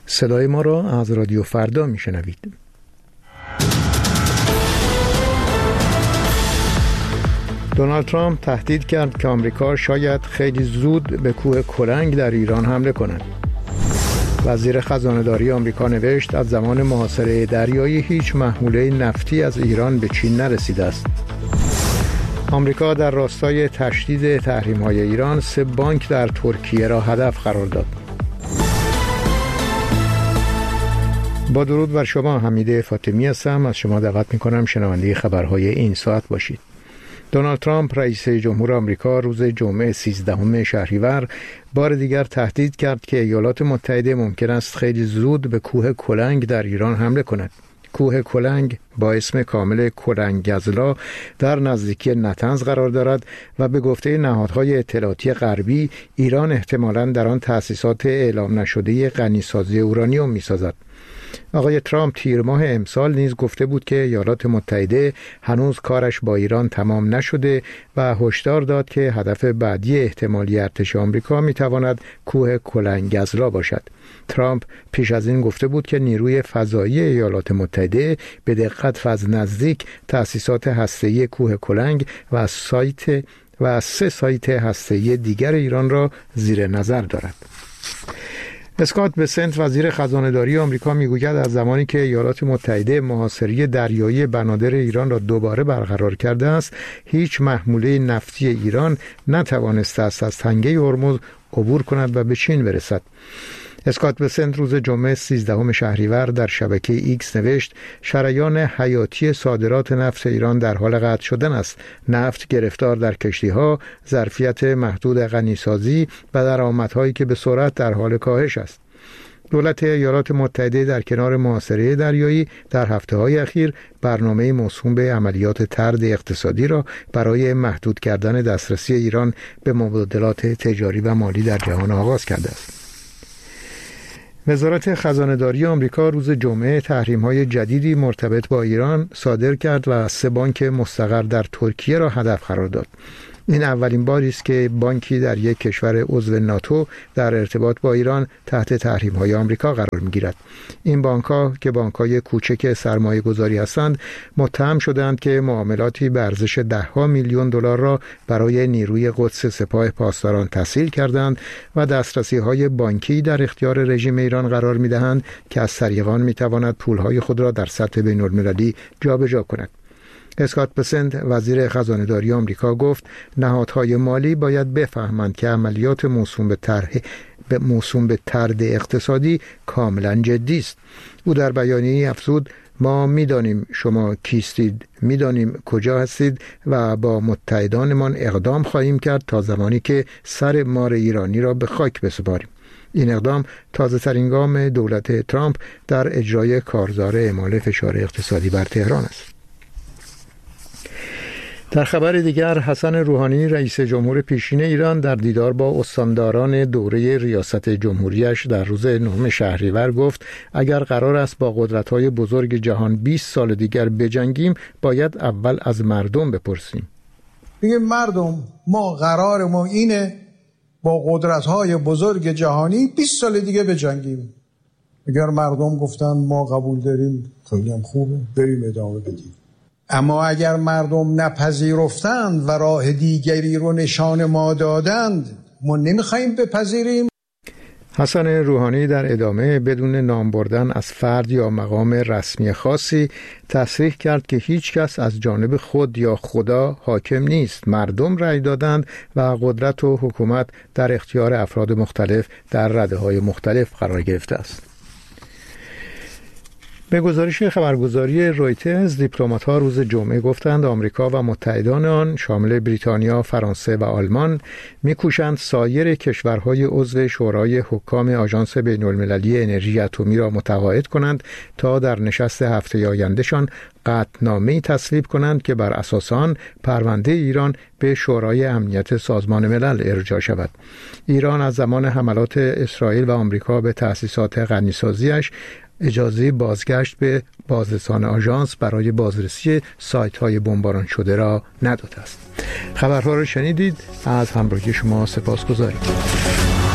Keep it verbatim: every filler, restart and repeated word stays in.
صدای ما را از رادیو فردا میشنوید. دونالد ترامپ تهدید کرد که آمریکا شاید خیلی زود به کوه کلنگ در ایران حمله کند. وزیر خزانه‌داری آمریکا نوشت از زمان محاصره دریایی هیچ محموله نفتی از ایران به چین نرسیده است. آمریکا در راستای تشدید تحریم‌های ایران سه بانک در ترکیه را هدف قرار داد. با درود بر شما، حمیده فاطمی هستم. از شما دعوت می‌کنم شنونده خبرهای این ساعت باشید. دونالد ترامپ رئیس جمهور آمریکا روز جمعه سیزدهم شهریور بار دیگر تهدید کرد که ایالات متحده ممکن است خیلی زود به کوه کلنگ در ایران حمله کند. کوه کلنگ با اسم کامل کلنگزلا در نزدیکی نطنز قرار دارد و به گفته نهادهای اطلاعاتی غربی ایران احتمالاً در آن تأسیسات اعلام نشده غنیسازی اورانیوم می‌سازد. آقای ترامپ تیر ماه امسال نیز گفته بود که ایالات متحده هنوز کارش با ایران تمام نشده و هشدار داد که هدف بعدی احتمالی ارتش آمریکا میتواند کوه کلنگزلا باشد. ترامپ پیش از این گفته بود که نیروی فضایی ایالات متحده به دقت و از نزدیک تأسیسات هسته‌ای کوه کلنگ و سایت و سه سایت هسته‌ای دیگر ایران را زیر نظر دارد. اسکات بسنت وزیر خزانه‌داری آمریکا میگوید از زمانی که ایالات متحده محاصره دریایی بنادر ایران را دوباره برقرار کرده است، هیچ محموله نفتی ایران نتوانسته است از تنگه هرمز عبور کند و به چین برسد. اسکات بسنت روز جمعه سیزدهم شهریور در شبکه ایکس نوشت شریان حیاتی صادرات نفت ایران در حال قطع شدن است. نفت گرفتار در کشتی‌ها، ظرفیت محدود غنیسازی و درآمدهایی که به سرعت در حال کاهش است. دولت ایالات متحده در کنار محاصره دریایی در هفته‌های اخیر برنامه موسوم به عملیات طرد اقتصادی را برای محدود کردن دسترسی ایران به مبادلات تجاری و مالی در جهان آغاز کرده است. وزارت خزانه‌داری آمریکا روز جمعه تحریم‌های جدیدی مرتبط با ایران صادر کرد و سه بانک مستقر در ترکیه را هدف قرار داد. این اولین باری است که بانکی در یک کشور عضو ناتو در ارتباط با ایران تحت تحریم‌های آمریکا قرار می‌گیرد. این بانک‌ها که بانک‌های کوچک سرمایه‌گذاری هستند، متهم شدند که معاملاتی به ارزش ده‌ها میلیون دلار را برای نیروی قدس سپاه پاسداران تسهیل کردند و دسترسی‌های بانکی در اختیار رژیم ایران قرار می‌دهند که از طریق آن می‌تواند پول‌های خود را در سطح بین‌المللی جابجا کند. اسکات بسنت وزیر خزانه‌داری آمریکا گفت نهادهای مالی باید بفهمند که عملیات موسوم به طرح به موسوم به طرد اقتصادی کاملا جدی است. او در بیانیه‌ای افزود ما می‌دانیم شما کیستید، می‌دانیم کجا هستید و با متحدانمان اقدام خواهیم کرد تا زمانی که سر مار ایرانی را به خاک بسپاریم. این اقدام تازه‌ترین گام دولت ترامپ در اجرای کارزار اعمال فشار اقتصادی بر تهران است. در خبر دیگر، حسن روحانی رئیس جمهور پیشین ایران در دیدار با استانداران دوره ریاست جمهوریش در روز نهم شهریور گفت اگر قرار است با قدرت‌های بزرگ جهان بیست سال دیگر بجنگیم، باید اول از مردم بپرسیم. میگه مردم، ما قرار ما اینه با قدرت‌های بزرگ جهانی بیست سال دیگه بجنگیم. اگر مردم گفتن ما قبول داریم، خیلی هم خوبه، بریم ادامه بدیم. اما اگر مردم نپذیرفتند و راه دیگری رو نشان ما دادند، ما نمیخوایم بپذیریم. حسن روحانی در ادامه بدون نام بردن از فرد یا مقام رسمی خاصی تصریح کرد که هیچ کس از جانب خود یا خدا حاکم نیست. مردم رأی دادند و قدرت و حکومت در اختیار افراد مختلف در رده‌های مختلف قرار گرفته است. به گزارش خبرگزاری رویترز، دیپلمات‌ها روز جمعه گفتند آمریکا و متحدان آن شامل بریتانیا، فرانسه و آلمان می‌کوشند سایر کشورهای عضو شورای حکام آژانس بین‌المللی انرژی اتمی را متقاعد کنند تا در نشست هفته آیندهشان قطعنامه‌ای تصویب کنند که بر اساس آن پرونده ایران به شورای امنیت سازمان ملل ارجاع شود. ایران از زمان حملات اسرائیل و آمریکا به تأسیسات غنیسازی‌اش اجازه بازگشت به بازرسان آژانس برای بازرسی سایت‌های بمباران شده را نداده است. خبرها را شنیدید. از همراهی شما سپاسگزاریم.